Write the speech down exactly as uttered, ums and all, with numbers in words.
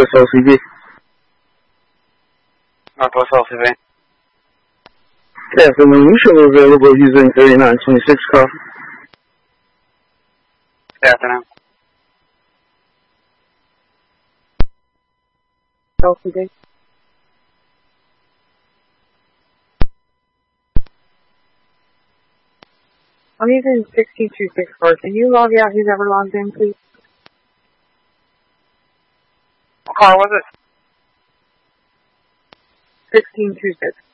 Northwest O C B. Northwest O C B. Good afternoon. You should be available using thirty-nine twenty-six call. Good afternoon. O C B. I'm using sixteen two six four. Can you log out who's ever logged in, please? What car was it? sixteen two six.